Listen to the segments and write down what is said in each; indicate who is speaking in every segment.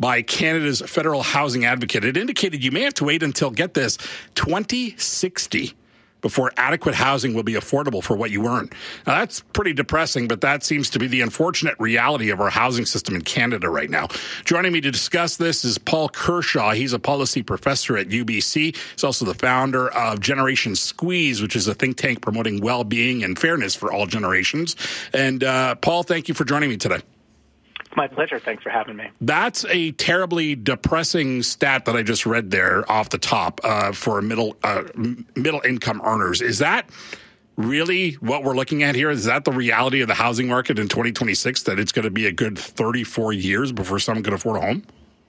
Speaker 1: by Canada's Federal Housing Advocate. It indicated you may have to wait until, get this, 2060 before adequate housing will be affordable for what you earn. Now, that's pretty depressing, but that seems to be the unfortunate reality of our housing system in Canada right now. Joining me to discuss this is Paul Kershaw. He's a policy professor at UBC. He's also the founder of Generation Squeeze, which is a think tank promoting well-being and fairness for all generations. And Paul, thank you for joining me today.
Speaker 2: My pleasure. Thanks for having me.
Speaker 1: That's a terribly depressing stat that I just read there off the top for middle income earners. Is that really what we're looking at here? Is that the reality of the housing market in 2026, that it's going to be a good 34 years before someone can afford a home?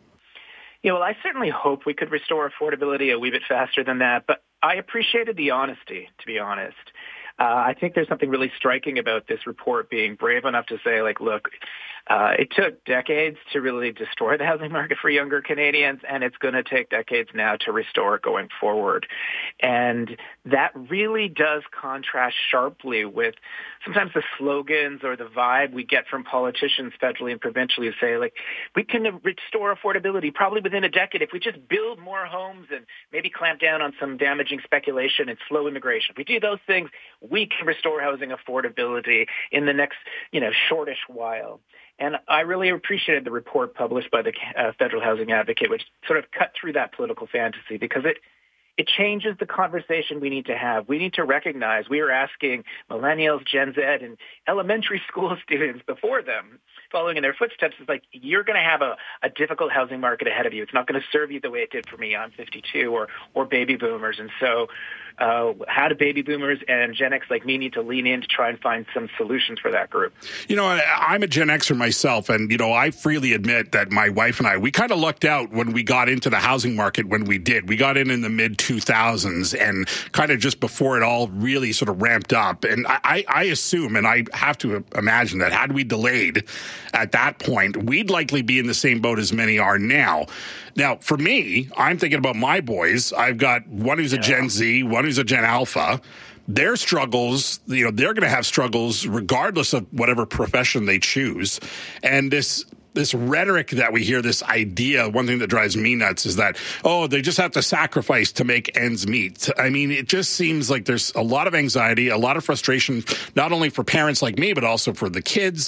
Speaker 2: Yeah, well, I certainly hope we could restore affordability a wee bit faster than that, but I appreciated the honesty, to be honest. I think there's something really striking about this report being brave enough to say, like, look, it took decades to really destroy the housing market for younger Canadians, and it's going to take decades now to restore it going forward. And that really does contrast sharply with sometimes the slogans or the vibe we get from politicians federally and provincially who say, like, we can restore affordability probably within a decade if we just build more homes and maybe clamp down on some damaging speculation and slow immigration. If we do those things, we can restore housing affordability in the next, shortish while. And I really appreciated the report published by the Federal Housing Advocate, which sort of cut through that political fantasy, because it changes the conversation we need to have. We need to recognize we are asking millennials, Gen Z, and elementary school students before them, following in their footsteps, is like, you're going to have a difficult housing market ahead of you. It's not going to serve you the way it did for me. I'm 52, or baby boomers. And so how do baby boomers and Gen X like me need to lean in to try and find some solutions for that group?
Speaker 1: I'm a Gen Xer myself, and, I freely admit that my wife and I, we kind of lucked out when we got into the housing market when we did. We got in the mid-2000s and kind of just before it all really sort of ramped up. And I assume, and I have to imagine, that had we delayed at that point, we'd likely be in the same boat as many are now. Now, for me, I'm thinking about my boys. I've got one who's a Gen Z, one who's a Gen Alpha. Their struggles, they're going to have struggles regardless of whatever profession they choose. And this rhetoric that we hear, this idea, one thing that drives me nuts is that, they just have to sacrifice to make ends meet. I mean, it just seems like there's a lot of anxiety, a lot of frustration, not only for parents like me, but also for the kids.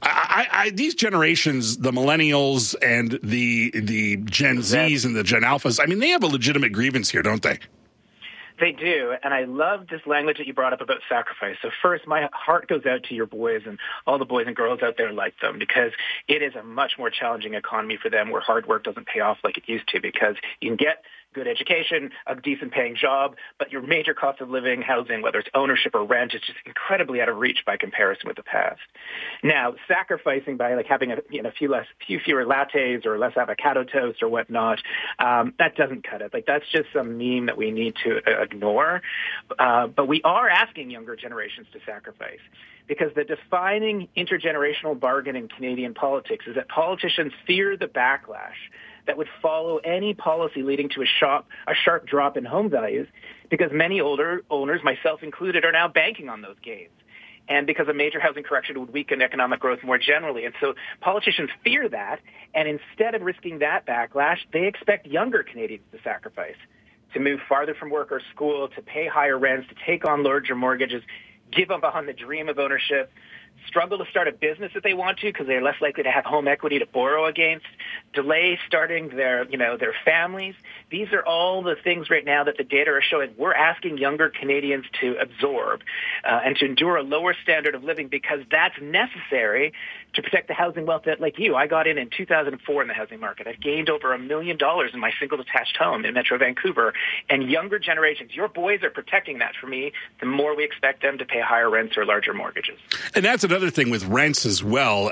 Speaker 1: These generations, the millennials and the Gen Zs and the Gen Alphas, I mean, they have a legitimate grievance here, don't they?
Speaker 2: They do, and I love this language that you brought up about sacrifice. So first, my heart goes out to your boys and all the boys and girls out there like them, because it is a much more challenging economy for them where hard work doesn't pay off like it used to, because you can get good education, a decent paying job, but your major cost of living, housing, whether it's ownership or rent, is just incredibly out of reach by comparison with the past. Now, sacrificing by like having a few fewer lattes or less avocado toast or whatnot, that doesn't cut it. Like, that's just some meme that we need to ignore. But we are asking younger generations to sacrifice, because the defining intergenerational bargain in Canadian politics is that politicians fear the backlash that would follow any policy leading to a sharp drop in home values, because many older owners, myself included, are now banking on those gains, and because a major housing correction would weaken economic growth more generally. And so politicians fear that, and instead of risking that backlash, they expect younger Canadians to sacrifice, to move farther from work or school, to pay higher rents, to take on larger mortgages, give up on the dream of ownership, struggle to start a business if they want to because they're less likely to have home equity to borrow against, delay starting their families. These are all the things right now that the data are showing we're asking younger Canadians to absorb and to endure a lower standard of living, because that's necessary to protect the housing wealth that, like you, I got in 2004 in the housing market. I've gained over $1 million in my single detached home in Metro Vancouver, and younger generations, your boys are protecting that for me. The more we expect them to pay higher rents or larger mortgages.
Speaker 1: And that's another thing with rents as well.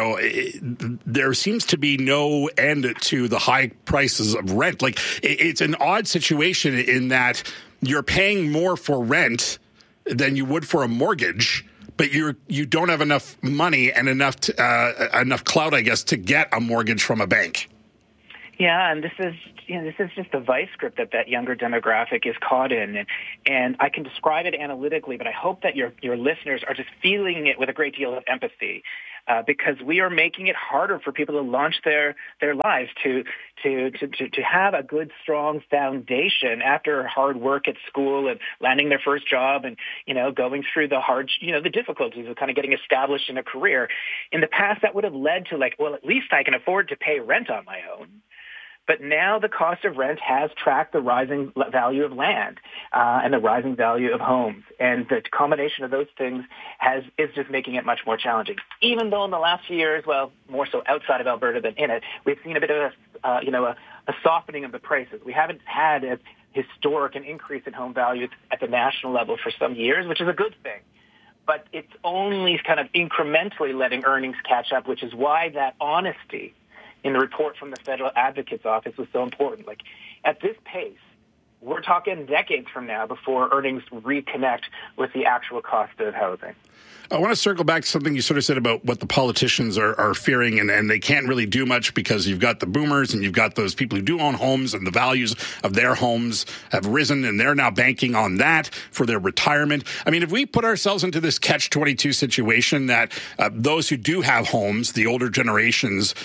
Speaker 1: There seems to be no end to the high prices of rent. Like, it's an odd situation in that you're paying more for rent than you would for a mortgage, but you don't have enough money and enough clout, I guess, to get a mortgage from a bank.
Speaker 2: Yeah, and this is just the vice grip that younger demographic is caught in, and I can describe it analytically, but I hope that your listeners are just feeling it with a great deal of empathy. because we are making it harder for people to launch their lives, to have a good, strong foundation after hard work at school and landing their first job and, going through the difficulties of kind of getting established in a career. In the past, that would have led to at least I can afford to pay rent on my own. But now the cost of rent has tracked the rising value of land and the rising value of homes. And the combination of those things is just making it much more challenging. Even though in the last few years, well, more so outside of Alberta than in it, we've seen a bit of a softening of the prices. We haven't had a historic increase in home values at the national level for some years, which is a good thing. But it's only kind of incrementally letting earnings catch up, which is why that honesty in the report from the Federal Advocate's Office was so important. At this pace, we're talking decades from now before earnings reconnect with the actual cost of housing.
Speaker 1: I want to circle back to something you sort of said about what the politicians are fearing, and they can't really do much because you've got the boomers and you've got those people who do own homes, and the values of their homes have risen, and they're now banking on that for their retirement. I mean, if we put ourselves into this catch-22 situation that those who do have homes, the older generations,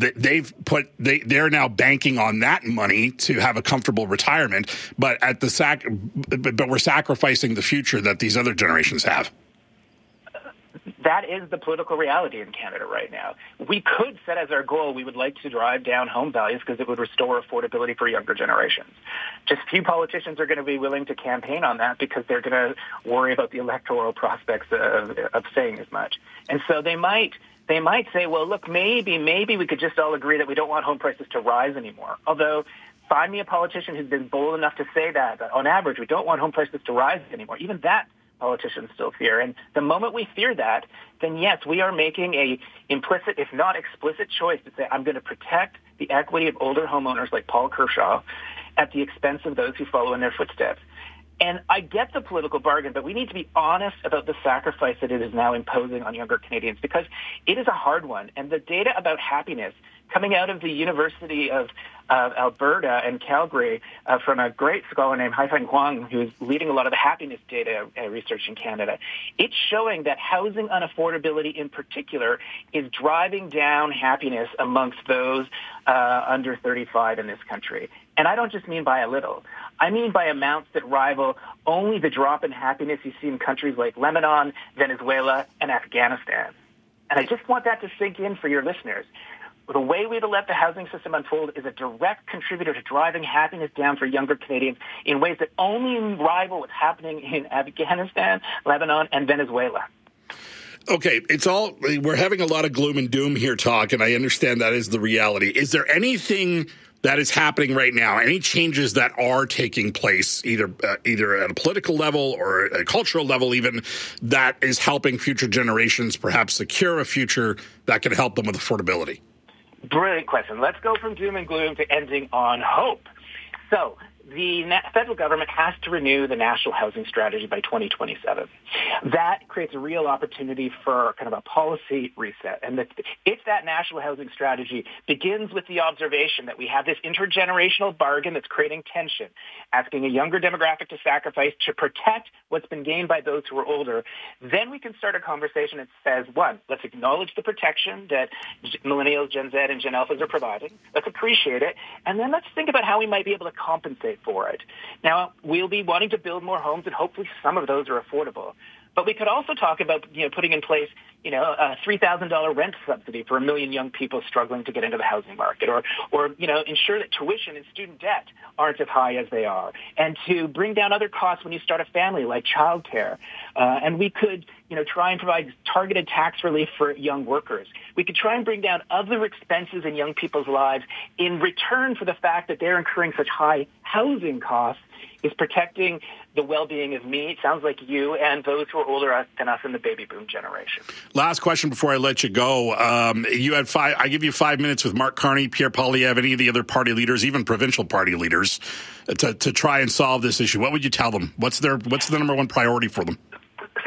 Speaker 1: they're now banking on that money to have a comfortable retirement, but but we're sacrificing the future that these other generations have.
Speaker 2: That is the political reality in Canada right now. We could set as our goal, we would like to drive down home values because it would restore affordability for younger generations. Just few politicians are going to be willing to campaign on that because they're going to worry about the electoral prospects of saying as much. And so they might say, well, look, maybe we could just all agree that we don't want home prices to rise anymore. Although, find me a politician who's been bold enough to say that on average, we don't want home prices to rise anymore. Even that politicians still fear. And the moment we fear that, then yes, we are making a implicit, if not explicit, choice to say, I'm going to protect the equity of older homeowners like Paul Kershaw at the expense of those who follow in their footsteps. And I get the political bargain, but we need to be honest about the sacrifice that it is now imposing on younger Canadians, because it is a hard one. And the data about happiness coming out of the University of Alberta and Calgary from a great scholar named Haifeng Huang, who's leading a lot of the happiness data research in Canada, it's showing that housing unaffordability in particular is driving down happiness amongst those under 35 in this country. And I don't just mean by a little. I mean by amounts that rival only the drop in happiness you see in countries like Lebanon, Venezuela, and Afghanistan. And I just want that to sink in for your listeners. The way we let the housing system unfold is a direct contributor to driving happiness down for younger Canadians in ways that only rival what's happening in Afghanistan, Lebanon, and Venezuela.
Speaker 1: Okay, we're having a lot of gloom and doom here talk, and I understand that is the reality. Is there anything that is happening right now, any changes that are taking place, either at a political level or a cultural level even, that is helping future generations perhaps secure a future that can help them with affordability?
Speaker 2: Brilliant question. Let's go from doom and gloom to ending on hope. So the federal government has to renew the National Housing Strategy by 2027. That creates a real opportunity for kind of a policy reset. And if that National Housing Strategy begins with the observation that we have this intergenerational bargain that's creating tension, asking a younger demographic to sacrifice to protect what's been gained by those who are older, then we can start a conversation that says, one, let's acknowledge the protection that millennials, Gen Z, and Gen Alphas are providing. Let's appreciate it. And then let's think about how we might be able to compensate for it. Now, we'll be wanting to build more homes, and hopefully some of those are affordable. But we could also talk about, putting in place, a $3,000 rent subsidy for 1 million young people struggling to get into the housing market, or ensure that tuition and student debt aren't as high as they are, and to bring down other costs when you start a family, like childcare. And we could, try and provide targeted tax relief for young workers. We could try and bring down other expenses in young people's lives in return for the fact that they're incurring such high housing costs is protecting the well-being of me, it sounds like you, and those who are older than us in the baby boom generation.
Speaker 1: Last question before I let you go. You had I give you 5 minutes with Mark Carney, Pierre Poilievre, any of the other party leaders, even provincial party leaders, to try and solve this issue. What would you tell them? What's the number one priority for them?
Speaker 2: So the first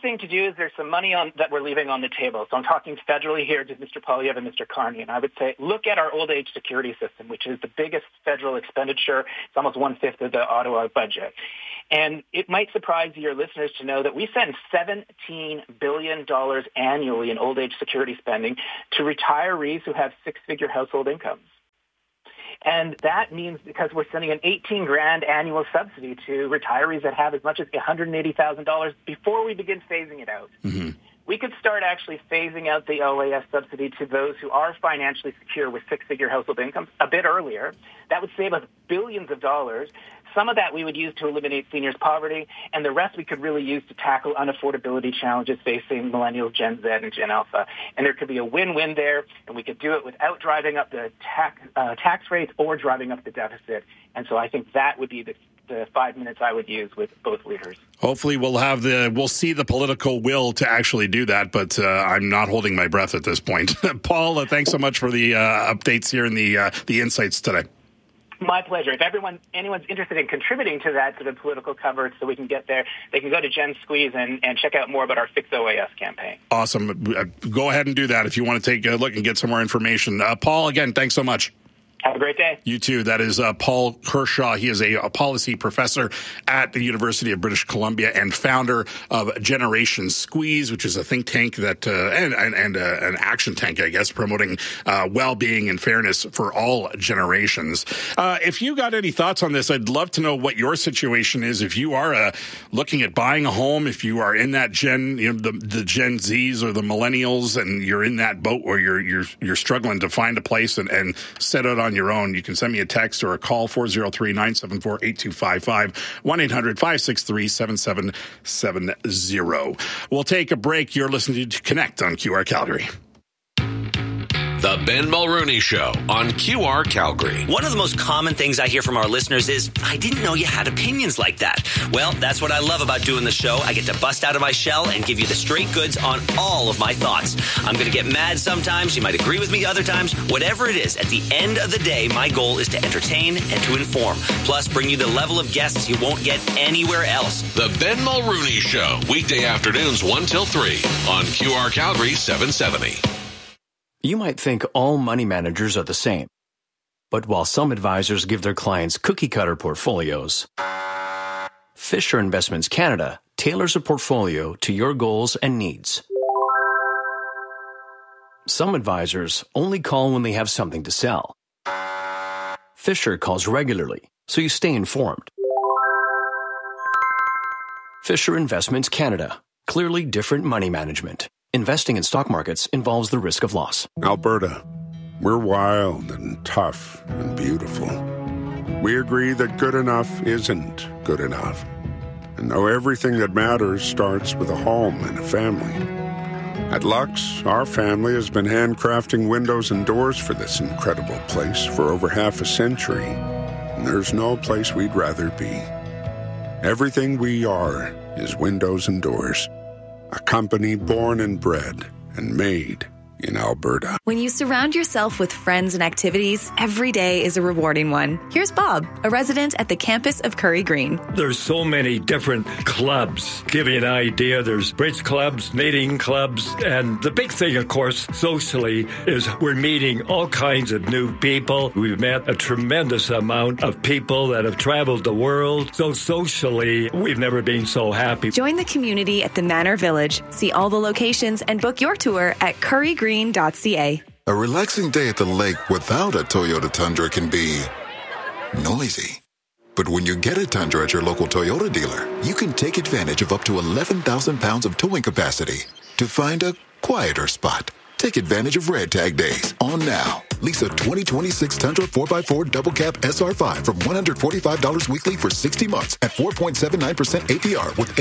Speaker 2: thing to do is there's some money that we're leaving on the table. So I'm talking federally here to Mr. Poilievre and Mr. Carney. And I would say look at our old age security system, which is the biggest federal expenditure. It's almost 1/5 of the Ottawa budget. And it might surprise your listeners to know that we spend $17 billion annually in old age security spending to retirees who have six-figure household incomes. And that means because we're sending an $18,000 annual subsidy to retirees that have as much as $180,000 before we begin phasing it out. Mm-hmm. We could start actually phasing out the OAS subsidy to those who are financially secure with six-figure household incomes a bit earlier. That would save us billions of dollars. Some of that we would use to eliminate seniors' poverty, and the rest we could really use to tackle unaffordability challenges facing millennials, Gen Z, and Gen Alpha. And there could be a win-win there, and we could do it without driving up the tax rates or driving up the deficit. And so I think that would be the 5 minutes I would use with both leaders. Hopefully
Speaker 1: we'll see the political will to actually do that, but I'm not holding my breath at this point. Paul, thanks so much for the updates here and the insights today.
Speaker 2: My pleasure. If anyone's interested in contributing to that sort of political coverage so we can get there, they can go to Gen Squeeze and check out more about our Fix OAS campaign.
Speaker 1: Awesome. Go ahead and do that if you want to take a look and get some more information. Paul, again, thanks so much.
Speaker 2: Have a great day.
Speaker 1: You too. That is Paul Kershaw. He is a policy professor at the University of British Columbia and founder of Generation Squeeze, which is a think tank that and an action tank, I guess, promoting well-being and fairness for all generations. If you got any thoughts on this, I'd love to know what your situation is. If you are looking at buying a home, if you are in that the Gen Zs or the millennials, and you're in that boat where you're struggling to find a place and set out on your own, you can send me a text or a call, 403-974-8255, 1-800-563-7770. We'll take a break. You're listening to Connect on QR Calgary.
Speaker 3: The Ben Mulrooney Show on QR Calgary.
Speaker 4: One of the most common things I hear from our listeners is, I didn't know you had opinions like that. Well, that's what I love about doing the show. I get to bust out of my shell and give you the straight goods on all of my thoughts. I'm going to get mad sometimes. You might agree with me other times. Whatever it is, at the end of the day, my goal is to entertain and to inform. Plus, bring you the level of guests you won't get anywhere else.
Speaker 3: The Ben Mulrooney Show, weekday afternoons 1 till 3 on QR Calgary 770.
Speaker 5: You might think all money managers are the same. But while some advisors give their clients cookie-cutter portfolios, Fisher Investments Canada tailors a portfolio to your goals and needs. Some advisors only call when they have something to sell. Fisher calls regularly, so you stay informed. Fisher Investments Canada. Clearly different money management. Investing in stock markets involves the risk of loss.
Speaker 6: Alberta, we're wild and tough and beautiful. We agree that good enough isn't good enough. And though everything that matters starts with a home and a family. At Lux, our family has been handcrafting windows and doors for this incredible place for over half a century. And there's no place we'd rather be. Everything we are is windows and doors. A company born and bred and made in Alberta.
Speaker 7: When you surround yourself with friends and activities, every day is a rewarding one. Here's Bob, a resident at the campus of Curry Green.
Speaker 8: There's so many different clubs. Give you an idea, there's bridge clubs, knitting clubs, and the big thing, of course, socially, is we're meeting all kinds of new people. We've met a tremendous amount of people that have traveled the world. So socially, we've never been so happy.
Speaker 7: Join the community at the Manor Village. See all the locations and book your tour at currygreen.ca.
Speaker 9: A relaxing day at the lake without a Toyota Tundra can be noisy. But when you get a Tundra at your local Toyota dealer, you can take advantage of up to 11,000 pounds of towing capacity to find a quieter spot. Take advantage of Red Tag Days on now. Lease a 2026 Tundra 4x4 Double Cab SR5 from $145 weekly for 60 months at 4.79% APR with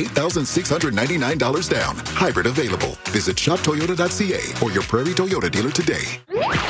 Speaker 9: $8,699 down. Hybrid available. Visit shoptoyota.ca or your Prairie Toyota dealer today.